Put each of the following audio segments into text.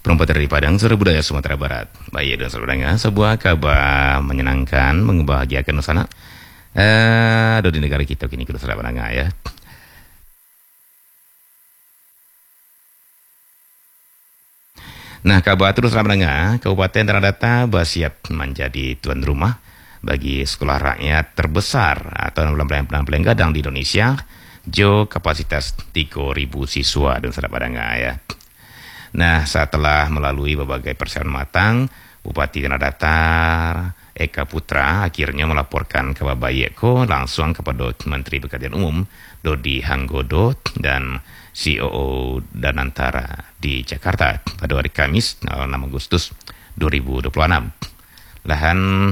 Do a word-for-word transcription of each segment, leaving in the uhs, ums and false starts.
Perempat dari Padang, Suara Budaya Sumatera Barat. Baik, dan saudara, sebuah kabar menyenangkan, membahagiakan Nusana. Eh, di negara kita kini kita saudara ya. Nah, kabar terus menengah, Kabupaten Tanah Datar bersiap menjadi tuan rumah bagi sekolah rakyat terbesar atau paling gadang di Indonesia, jo kapasitas tiga ribu siswa dan saudara ya. Nah, setelah melalui berbagai persiapan matang, Bupati Tanah Datar Eka Putra akhirnya melaporkan kabar baikku langsung kepada Menteri Pekerjaan Umum Dodi Hanggodo dan C O O Danantara di Jakarta pada hari Kamis enam Agustus dua ribu dua puluh enam. Lahan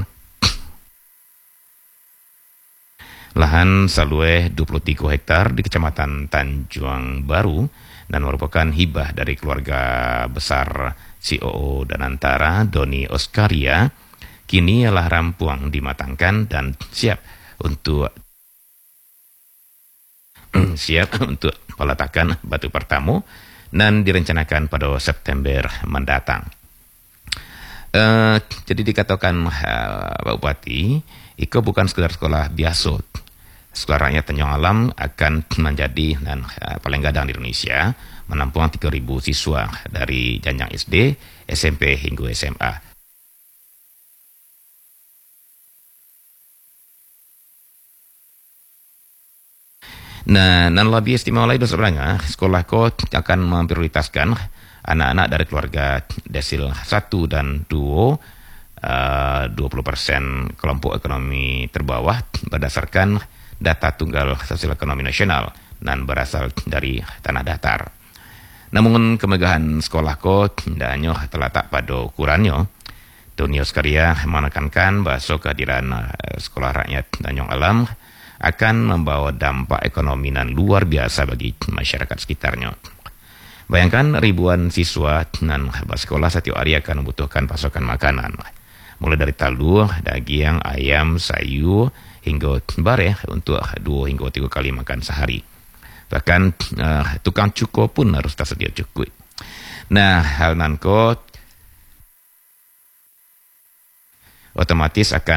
lahan seluas dua puluh tiga hektar di Kecamatan Tanjung Baru dan merupakan hibah dari keluarga besar C O O Danantara Doni Oskaria, kini telah rampung dimatangkan dan siap untuk siap untuk peletakan batu pertama dan direncanakan pada September mendatang. Uh, jadi dikatakan uh, Pak Bupati, itu bukan sekedar sekolah biasa. Sekolah rakyat Tanjung Alam akan menjadi dan uh, paling gadang di Indonesia, menampung tiga ribu siswa dari jenjang S D, S M P hingga S M A. Nah, dan lebih istimewa lagi sebenarnya, sekolah ko akan memprioritaskan anak-anak dari keluarga desil satu dan dua, uh, dua puluh persen kelompok ekonomi terbawah berdasarkan data tunggal sosial ekonomi nasional dan berasal dari Tanah Datar. Namun kemegahan sekolah ko tidak hanya terletak pada ukurannya. Doni Oskaria menekankan bahwa kehadiran uh, sekolah rakyat Tanjung Alam akan membawa dampak ekonomi dan luar biasa bagi masyarakat sekitarnya. Bayangkan ribuan siswa dan sekolah setiap hari akan membutuhkan pasokan makanan. Mulai dari telur, daging, ayam, sayur, hingga bare untuk dua hingga tiga kali makan sehari. Bahkan uh, tukang cukur pun harus tersedia cukup. Nah, hal nanko otomatis akan